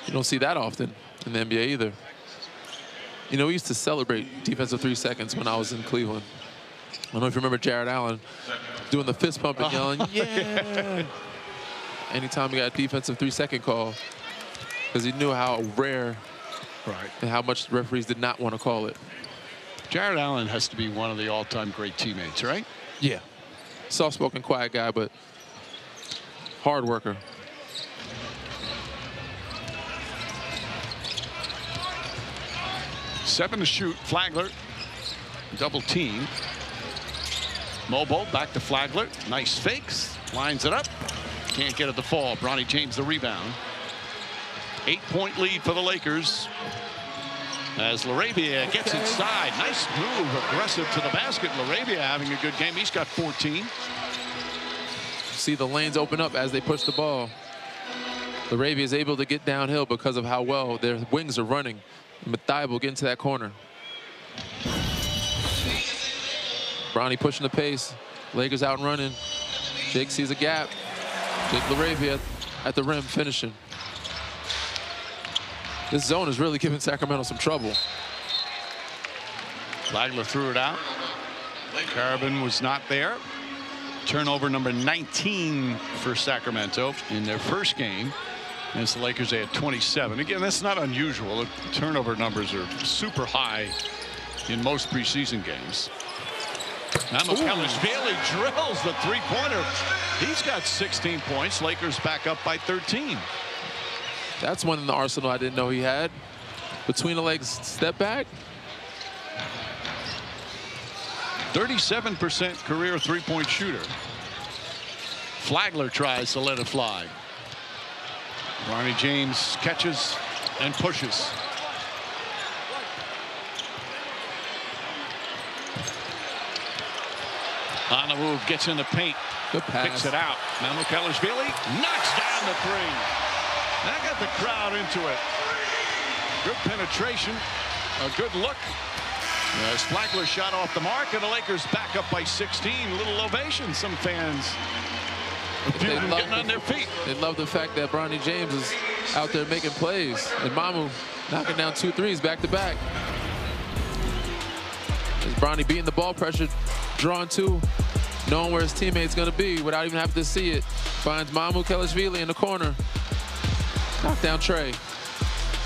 You don't see that often in the NBA either. You know, we used to celebrate defensive 3 seconds when I was in Cleveland. I don't know if you remember Jared Allen doing the fist pump and yelling, yeah! Anytime he got a defensive 3-second call, because he knew how rare and how much the referees did not want to call it. Jared Allen has to be one of the all-time great teammates, right? Yeah. Soft-spoken, quiet guy, but hard worker. Seven to shoot. Flagler. Double team. Mobile back to Flagler. Nice fakes. Lines it up. Can't get it to fall. Bronny James the rebound. 8-point lead for the Lakers. As LaRavia gets inside. Nice move. Aggressive to the basket. LaRavia having a good game. He's got 14. See the lanes open up as they push the ball. LaRavia is able to get downhill because of how well their wings are running. Mathieu will get into that corner. Bronny pushing the pace. Lakers out and running. Jake sees a gap. Jake LaRavia at the rim finishing. This zone is really giving Sacramento some trouble. Flagler threw it out. Carabin was not there. Turnover number 19 for Sacramento in their first game. As the Lakers, they had 27. Again, that's not unusual. The turnover numbers are super high in most preseason games. Mamukelashvili drills the three-pointer. He's got 16 points. Lakers back up by 13. That's one in the arsenal I didn't know he had. Between the legs step back. 37% career three-point shooter. Flagler tries to let it fly. Bronny James catches and pushes. On the move, gets in the paint. Good pass. Picks it out. Mamukelashvili knocks down the three. That got the crowd into it. Good penetration. A good look. As Flagler shot off the mark, and the Lakers back up by 16. Little ovation. Some fans getting on their feet. They love the fact that Bronny James is out there making plays. And Mamu knocking down 2 threes back to back. As Bronny beating the ball pressure, drawing 2, knowing where his teammate's going to be without even having to see it. Finds Mamukelashvili in the corner. Knock down Trey.